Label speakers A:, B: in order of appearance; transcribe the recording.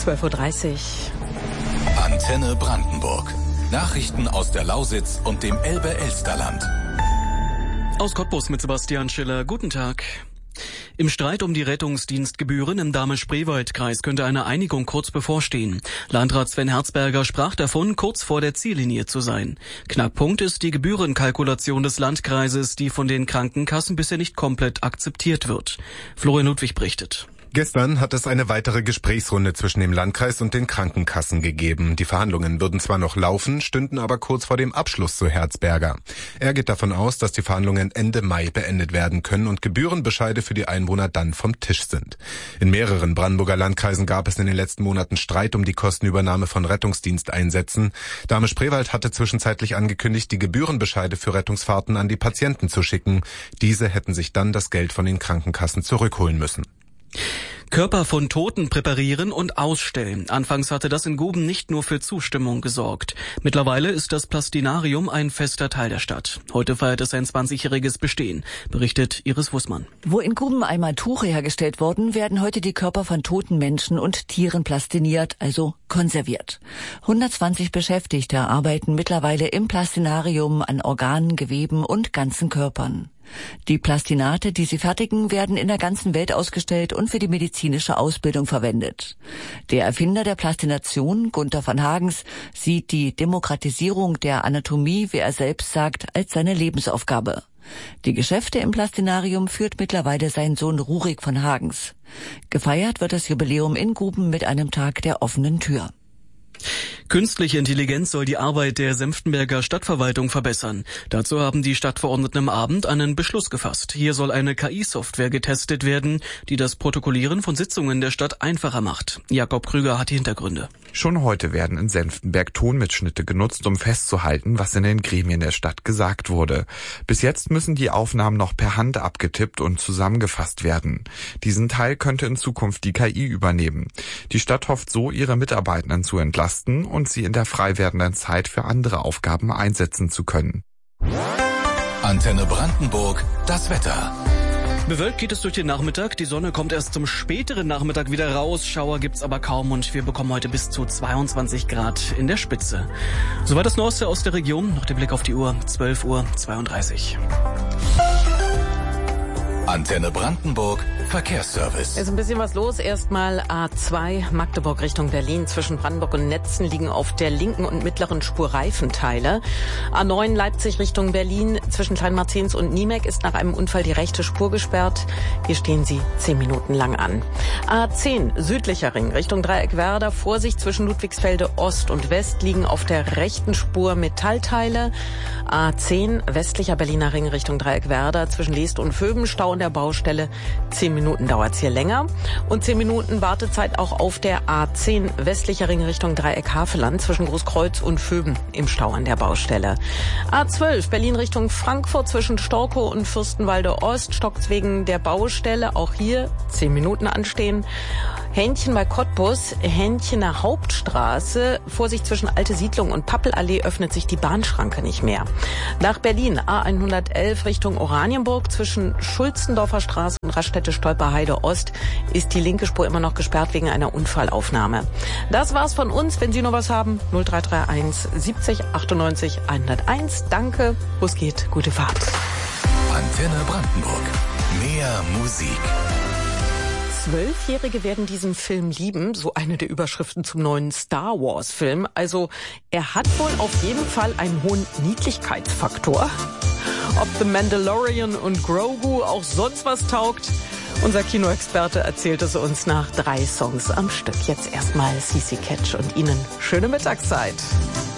A: 12:30 Uhr.
B: Antenne Brandenburg. Nachrichten aus der Lausitz und dem Elbe-Elsterland.
C: Aus Cottbus mit Sebastian Schiller. Guten Tag. Im Streit um die Rettungsdienstgebühren im Dahme-Spreewald-Kreis könnte eine Einigung kurz bevorstehen. Landrat Sven Herzberger sprach davon, kurz vor der Ziellinie zu sein. Knackpunkt ist die Gebührenkalkulation des Landkreises, die von den Krankenkassen bisher nicht komplett akzeptiert wird. Florian Ludwig berichtet.
D: Gestern hat es eine weitere Gesprächsrunde zwischen dem Landkreis und den Krankenkassen gegeben. Die Verhandlungen würden zwar noch laufen, stünden aber kurz vor dem Abschluss, so Herzberger. Er geht davon aus, dass die Verhandlungen Ende Mai beendet werden können und Gebührenbescheide für die Einwohner dann vom Tisch sind. In mehreren Brandenburger Landkreisen gab es in den letzten Monaten Streit um die Kostenübernahme von Rettungsdiensteinsätzen. Dahme-Spreewald hatte zwischenzeitlich angekündigt, die Gebührenbescheide für Rettungsfahrten an die Patienten zu schicken. Diese hätten sich dann das Geld von den Krankenkassen zurückholen müssen.
C: Körper von Toten präparieren und ausstellen. Anfangs hatte das in Guben nicht nur für Zustimmung gesorgt. Mittlerweile ist das Plastinarium ein fester Teil der Stadt. Heute feiert es sein 20-jähriges Bestehen, berichtet Iris Wussmann.
E: Wo in Guben einmal Tuche hergestellt wurden, werden heute die Körper von toten Menschen und Tieren plastiniert, also konserviert. 120 Beschäftigte arbeiten mittlerweile im Plastinarium an Organen, Geweben und ganzen Körpern. Die Plastinate, die sie fertigen, werden in der ganzen Welt ausgestellt und für die medizinische Ausbildung verwendet. Der Erfinder der Plastination, Gunther von Hagens, sieht die Demokratisierung der Anatomie, wie er selbst sagt, als seine Lebensaufgabe. Die Geschäfte im Plastinarium führt mittlerweile sein Sohn Rurik von Hagens. Gefeiert wird das Jubiläum in Guben mit einem Tag der offenen Tür.
C: Künstliche Intelligenz soll die Arbeit der Senftenberger Stadtverwaltung verbessern. Dazu haben die Stadtverordneten am Abend einen Beschluss gefasst. Hier soll eine KI-Software getestet werden, die das Protokollieren von Sitzungen der Stadt einfacher macht. Jakob Krüger hat die Hintergründe.
F: Schon heute werden in Senftenberg Tonmitschnitte genutzt, um festzuhalten, was in den Gremien der Stadt gesagt wurde. Bis jetzt müssen die Aufnahmen noch per Hand abgetippt und zusammengefasst werden. Diesen Teil könnte in Zukunft die KI übernehmen. Die Stadt hofft so, ihre Mitarbeitenden zu entlasten und sie in der frei werdenden Zeit für andere Aufgaben einsetzen zu können.
B: Antenne Brandenburg, das Wetter.
C: Bewölkt geht es durch den Nachmittag. Die Sonne kommt erst zum späteren Nachmittag wieder raus. Schauer gibt's aber kaum und wir bekommen heute bis zu 22 Grad in der Spitze. Soweit das Neueste aus der Region. Noch der Blick auf die Uhr. 12:32 Uhr.
B: Antenne Brandenburg, Verkehrsservice.
A: Ist ein bisschen was los. Erstmal A2 Magdeburg Richtung Berlin. Zwischen Brandenburg und Netzen liegen auf der linken und mittleren Spur Reifenteile. A9 Leipzig Richtung Berlin. Zwischen Kleinmarzens und Niemek ist nach einem Unfall die rechte Spur gesperrt. Hier stehen sie 10 Minuten lang an. A10 südlicher Ring Richtung Dreieckwerder. Vorsicht, zwischen Ludwigsfelde Ost und West liegen auf der rechten Spur Metallteile. A10 westlicher Berliner Ring Richtung Dreieckwerder. Zwischen Leest und Vöben Stau an der Baustelle. 10 Minuten dauert's hier länger. Und 10 Minuten Wartezeit auch auf der A10 westlicher Ring Richtung Dreieck Havelland zwischen Großkreuz und Vöben im Stau an der Baustelle. A12 Berlin Richtung Frankfurt zwischen Storkow und Fürstenwalde Ost stockt's wegen der Baustelle. Auch hier 10 Minuten anstehen. Hähnchen bei Cottbus, Hähnchener Hauptstraße. Vorsicht, zwischen Alte Siedlung und Pappelallee öffnet sich die Bahnschranke nicht mehr. Nach Berlin A111 Richtung Oranienburg zwischen Schulzendorfer Straße und Raststätte-Stolperheide Ost ist die linke Spur immer noch gesperrt wegen einer Unfallaufnahme. Das war's von uns. Wenn Sie noch was haben, 0331 70 98 101. Danke, Bus geht, gute Fahrt.
B: Antenne Brandenburg, mehr Musik.
A: 12-Jährige werden diesen Film lieben, so eine der Überschriften zum neuen Star Wars Film. Also er hat wohl auf jeden Fall einen hohen Niedlichkeitsfaktor. Ob The Mandalorian und Grogu auch sonst was taugt, unser Kinoexperte erzählt es uns nach 3 Songs am Stück. Jetzt erstmal CC Catch und Ihnen schöne Mittagszeit.